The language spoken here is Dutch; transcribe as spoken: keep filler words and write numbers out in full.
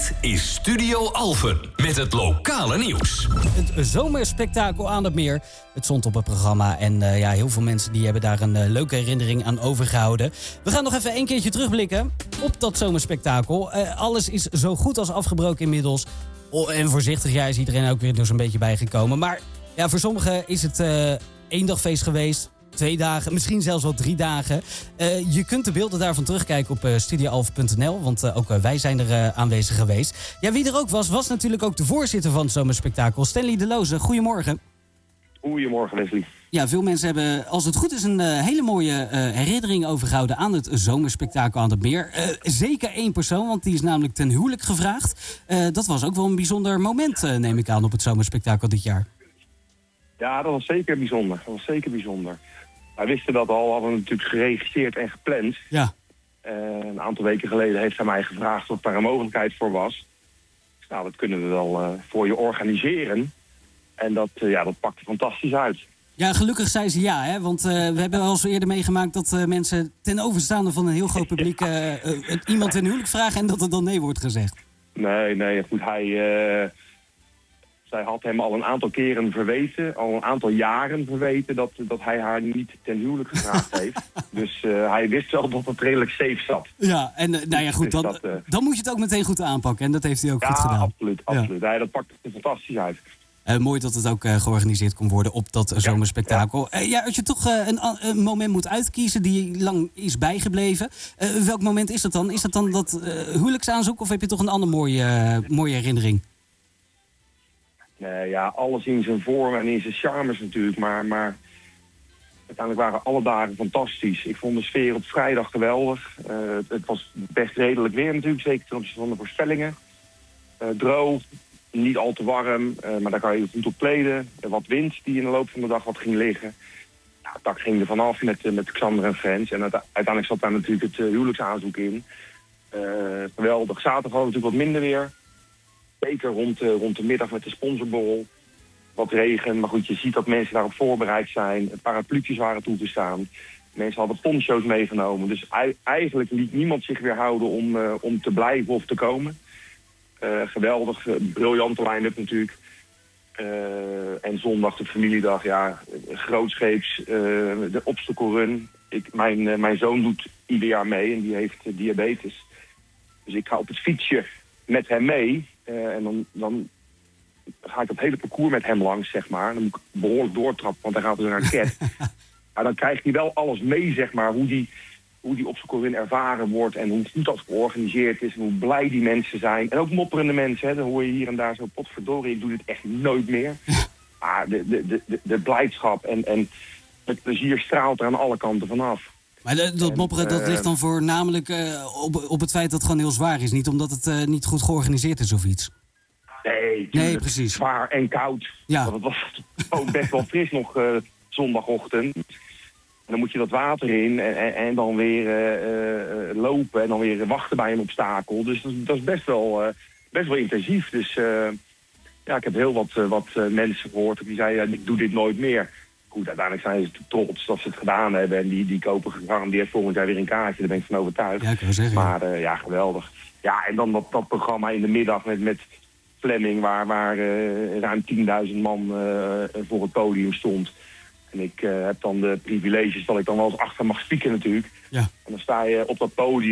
Dit is Studio Alphen met het lokale nieuws. Het zomerspektakel aan het meer. Het stond op het programma en uh, ja, heel veel mensen die hebben daar een uh, leuke herinnering aan overgehouden. We gaan nog even een keertje terugblikken op dat zomerspektakel. Uh, alles is zo goed als afgebroken inmiddels. Oh, en voorzichtig, ja, is iedereen ook weer dus een beetje bijgekomen. Maar ja, voor sommigen is het uh, één dag feest geweest. Twee dagen, misschien zelfs wel drie dagen. Uh, je kunt de beelden daarvan terugkijken op uh, studio alphen punt n l. Want uh, ook uh, wij zijn er uh, aanwezig geweest. Ja, wie er ook was, was natuurlijk ook de voorzitter van het zomerspektakel. Stanley De Loze, goedemorgen. Goedemorgen, Wesley. Ja, veel mensen hebben, als het goed is, een uh, hele mooie uh, herinnering overgehouden aan het zomerspektakel aan het meer. Uh, zeker één persoon, want die is namelijk ten huwelijk gevraagd. Uh, dat was ook wel een bijzonder moment, uh, neem ik aan, op het zomerspektakel dit jaar. Ja, dat was zeker bijzonder. Dat was zeker bijzonder. Wij wisten dat al, hadden we natuurlijk geregistreerd en gepland. Ja. Uh, een aantal weken geleden heeft hij mij gevraagd of daar een mogelijkheid voor was. Nou, dat kunnen we wel uh, voor je organiseren. En dat, uh, ja, dat pakte fantastisch uit. Ja, gelukkig zei ze ja, hè? Want uh, we hebben al zo eerder meegemaakt dat uh, mensen ten overstaande van een heel groot publiek uh, uh, iemand ten huwelijk vragen en dat er dan nee wordt gezegd. Nee, nee, goed, hij... Uh, zij had hem al een aantal keren verweten, al een aantal jaren verweten, dat, dat hij haar niet ten huwelijk gevraagd heeft. Dus uh, hij wist wel dat het redelijk safe zat. Ja, en uh, nou ja, goed, dan, dus dat, uh, dan moet je het ook meteen goed aanpakken. En dat heeft hij ook ja, goed gedaan. Absoluut, absoluut. Ja. Ja, dat pakt er fantastisch uit. Uh, mooi dat het ook uh, georganiseerd kon worden op dat uh, zomerspektakel. Ja. Uh, ja, als je toch uh, een, een moment moet uitkiezen die lang is bijgebleven. Uh, welk moment is dat dan? Is dat dan dat uh, huwelijksaanzoek of heb je toch een andere mooie, uh, mooie herinnering? Nee, ja, alles in zijn vorm en in zijn charmes natuurlijk, maar, maar uiteindelijk waren alle dagen fantastisch. Ik vond de sfeer op vrijdag geweldig. Uh, het, het was best redelijk weer natuurlijk, zeker ten opzichte van de voorspellingen. Uh, droog, niet al te warm, uh, maar daar kan je goed op kleden. Uh, wat wind die in de loop van de dag wat ging liggen. Ja, het dak ging er vanaf met, uh, met Xander en Frans. En uiteindelijk zat daar natuurlijk het uh, huwelijksaanzoek in. Uh, geweldig. Zaterdag hadden we natuurlijk wat minder weer. Zeker rond, uh, rond de middag met de sponsorborrel. Wat regen, maar goed, je ziet dat mensen daarop voorbereid zijn. Parapluutjes waren toegestaan. Mensen hadden poncho's meegenomen. Dus ei- eigenlijk liet niemand zich weer houden om, uh, om te blijven of te komen. Uh, geweldig, uh, briljante line-up natuurlijk. Uh, en zondag de familiedag, ja, grootscheeps, uh, de obstacle run. Ik, mijn, uh, mijn zoon doet ieder jaar mee en die heeft uh, diabetes. Dus ik ga op het fietsje met hem mee. Uh, en dan, dan ga ik het hele parcours met hem langs, zeg maar. Dan moet ik behoorlijk doortrappen, want hij gaat dus een raket. Maar dan krijgt hij wel alles mee, zeg maar. Hoe die, hoe die obstacle run ervaren wordt en hoe goed dat georganiseerd is. En hoe blij die mensen zijn. En ook mopperende mensen, hè. Dan hoor je hier en daar zo, potverdorie, ik doe dit echt nooit meer. Maar de, de, de, de, de blijdschap en, en het plezier straalt er aan alle kanten vanaf. Maar de, dat mopperen, dat ligt dan voornamelijk uh, op, op het feit dat het gewoon heel zwaar is. Niet omdat het uh, niet goed georganiseerd is of iets. Nee, nee, precies. Zwaar en koud. Ja. Want het was ook best wel fris nog uh, zondagochtend. En dan moet je dat water in en, en, en dan weer uh, uh, lopen en dan weer wachten bij een obstakel. Dus dat, dat is best wel, uh, best wel intensief. Dus uh, ja, ik heb heel wat, uh, wat uh, mensen gehoord die zeiden, ja, ik doe dit nooit meer. Goed, uiteindelijk zijn ze trots dat ze het gedaan hebben. En die, die kopen gegarandeerd volgend jaar weer een kaartje. Daar ben ik van overtuigd. Ja, ik wil zeggen. Maar uh, ja, geweldig. Ja, en dan dat, dat programma in de middag met, met Fleming... waar, waar uh, ruim tienduizend man uh, voor het podium stond. En ik uh, heb dan de privileges dat ik dan wel eens achter mag spieken natuurlijk. Ja. En dan sta je op dat podium.